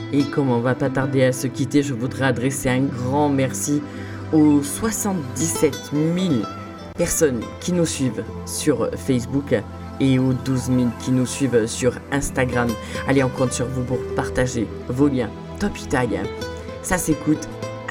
Et comme on va pas tarder à se quitter, je voudrais adresser un grand merci aux 77 000 personnes qui nous suivent sur Facebook et aux 12 000 qui nous suivent sur Instagram. Allez, on compte sur vous pour partager vos liens. Top Italia, ça s'écoute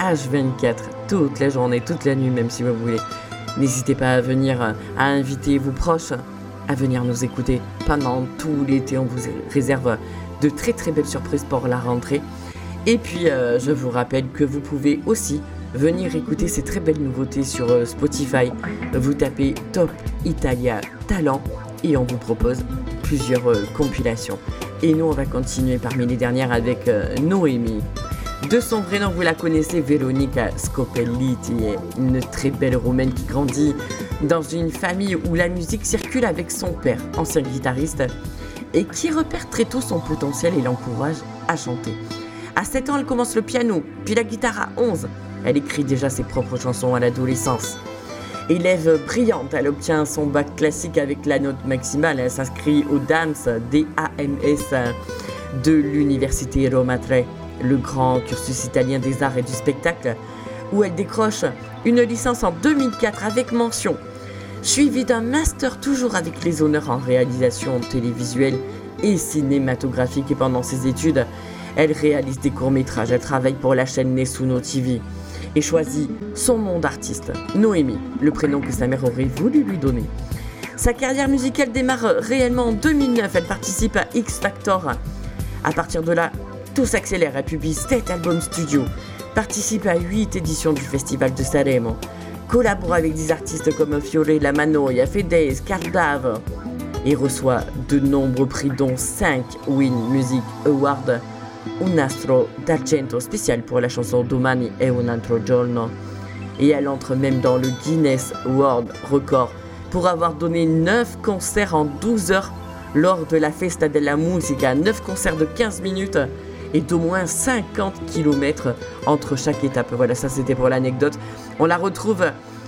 H24 toute la journée, toute la nuit même si vous voulez. N'hésitez pas à venir, à inviter vos proches à venir nous écouter pendant tout l'été. On vous réserve de très très belles surprises pour la rentrée. Et puis je vous rappelle que vous pouvez aussi venir écouter ces très belles nouveautés sur Spotify. Vous tapez Top Italia Talent et on vous propose plusieurs compilations. Et nous on va continuer parmi les dernières avec Noémie. De son vrai nom, vous la connaissez, Veronica Scopelliti, une très belle roumaine qui grandit dans une famille où la musique circule avec son père, ancien guitariste, et qui repère très tôt son potentiel et l'encourage à chanter. À 7 ans, elle commence le piano, puis la guitare à 11. Elle écrit déjà ses propres chansons à l'adolescence. Élève brillante, elle obtient son bac classique avec la note maximale. Elle s'inscrit au DAMS, D-A-M-S, de l'université Roma III, le grand cursus italien des arts et du spectacle, où elle décroche une licence en 2004 avec mention, suivie d'un master toujours avec les honneurs en réalisation télévisuelle et cinématographique. Et pendant ses études, elle réalise des courts-métrages, elle travaille pour la chaîne Nessuno TV et choisit son nom d'artiste, Noémie, le prénom que sa mère aurait voulu lui donner. Sa carrière musicale démarre réellement en 2009, elle participe à X Factor. À partir de là, tout s'accélère, elle publie 7 albums studio, participe à 8 éditions du Festival de Sanremo, collabore avec des artistes comme Fiore Lamanoia, Fedez, Cardave et reçoit de nombreux prix dont 5 Win Music Awards, un nastro d'argento spécial pour la chanson Domani è un altro giorno. Et elle entre même dans le Guinness World Record pour avoir donné 9 concerts en 12 heures lors de la Festa della Musica, 9 concerts de 15 minutes et d'au moins 50 km entre chaque étape. Voilà, ça c'était pour l'anecdote. On la retrouve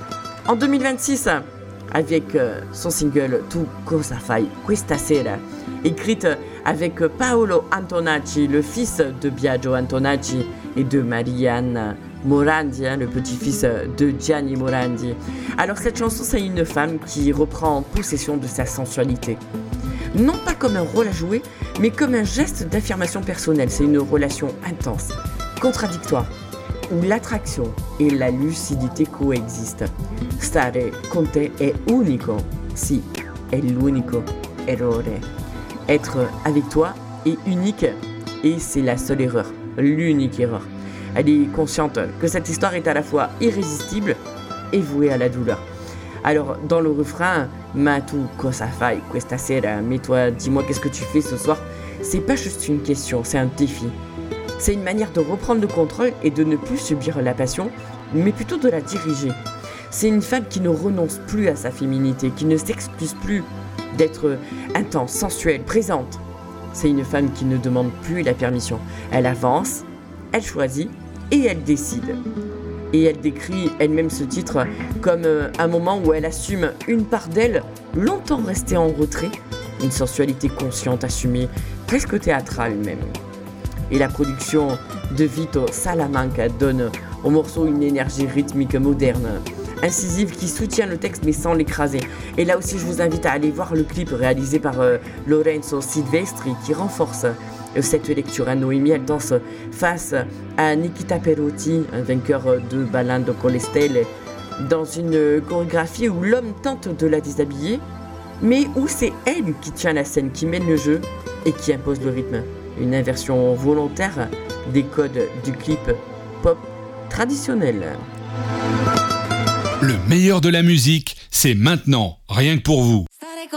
en 2026 avec son single Tu cosa fai questa sera, écrite avec Paolo Antonacci, le fils de Biagio Antonacci et de Marianne Morandi, le petit-fils de Gianni Morandi. Alors cette chanson, c'est une femme qui reprend possession de sa sensualité. Non pas comme un rôle à jouer, mais comme un geste d'affirmation personnelle. C'est une relation intense, contradictoire, où l'attraction et la lucidité coexistent. Stare con te è unico, sì, è l'unico errore. Être avec toi est unique et c'est la seule erreur, l'unique erreur. Elle est consciente que cette histoire est à la fois irrésistible et vouée à la douleur. Alors, dans le refrain, Ma tu cosa fai questa sera, mais toi, dis-moi qu'est-ce que tu fais ce soir, c'est pas juste une question, c'est un défi. C'est une manière de reprendre le contrôle et de ne plus subir la passion, mais plutôt de la diriger. C'est une femme qui ne renonce plus à sa féminité, qui ne s'excuse plus d'être intense, sensuelle, présente. C'est une femme qui ne demande plus la permission. Elle avance, elle choisit et elle décide. Et elle décrit elle-même ce titre comme un moment où elle assume une part d'elle longtemps restée en retrait, une sensualité consciente, assumée, presque théâtrale même. Et la production de Vito Salamanca donne au morceau une énergie rythmique moderne, incisive qui soutient le texte mais sans l'écraser. Et là aussi je vous invite à aller voir le clip réalisé par Lorenzo Silvestri qui renforce cette lecture. Noémie, elle danse face à Nikita Perotti, un vainqueur de Ballando con le Stelle, dans une chorégraphie où l'homme tente de la déshabiller, mais où c'est elle qui tient la scène, qui mène le jeu et qui impose le rythme. Une inversion volontaire des codes du clip pop traditionnel. Le meilleur de la musique, c'est maintenant, rien que pour vous.